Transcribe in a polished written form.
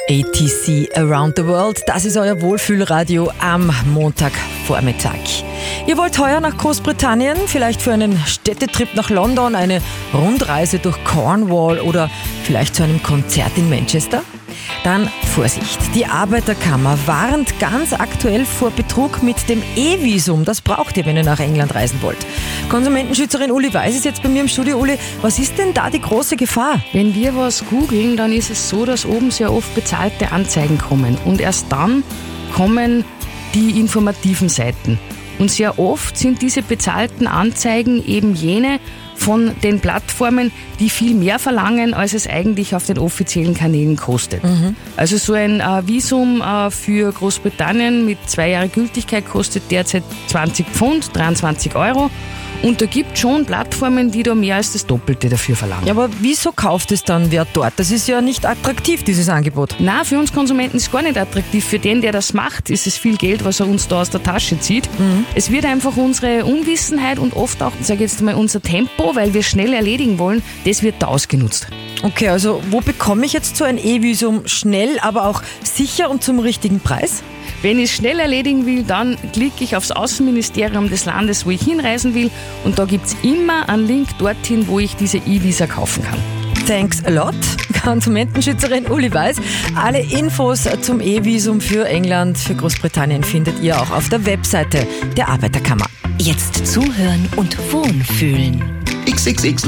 ATC Around the World, das ist euer Wohlfühlradio am Montagvormittag. Ihr wollt heuer nach Großbritannien, vielleicht für einen Städtetrip nach London, eine Rundreise durch Cornwall oder vielleicht zu einem Konzert in Manchester? Dann Vorsicht, die Arbeiterkammer warnt ganz aktuell vor Betrug mit dem E-Visum. Das braucht ihr, wenn ihr nach England reisen wollt. Konsumentenschützerin Uli Weiß ist jetzt bei mir im Studio. Uli, was ist denn da die große Gefahr? Wenn wir was googeln, dann ist es so, dass oben sehr oft bezahlte Anzeigen kommen. Und erst dann kommen die informativen Seiten. Und sehr oft sind diese bezahlten Anzeigen eben jene von den Plattformen, die viel mehr verlangen, als es eigentlich auf den offiziellen Kanälen kostet. Also so ein Visum für Großbritannien mit 2 Jahre Gültigkeit kostet derzeit 20 Pfund, 23 €. Und da gibt es schon Plattformen, die da mehr als das Doppelte dafür verlangen. Ja, aber wieso kauft es dann wer dort? Das ist ja nicht attraktiv, dieses Angebot. Nein, für uns Konsumenten ist es gar nicht attraktiv. Für den, der das macht, ist es viel Geld, was er uns da aus der Tasche zieht. Es wird einfach unsere Unwissenheit und oft auch, sage ich jetzt mal, unser Tempo, weil wir schnell erledigen wollen, das wird da ausgenutzt. Okay, also wo bekomme ich jetzt so ein E-Visum schnell, aber auch sicher und zum richtigen Preis? Wenn ich es schnell erledigen will, dann klicke ich aufs Außenministerium des Landes, wo ich hinreisen will, und da gibt es immer einen Link dorthin, wo ich diese E-Visa kaufen kann. Thanks a lot, Konsumentenschützerin Uli Weiß. Alle Infos zum E-Visum für England, für Großbritannien findet ihr auch auf der Webseite der Arbeiterkammer. Jetzt zuhören und wohlfühlen. XXX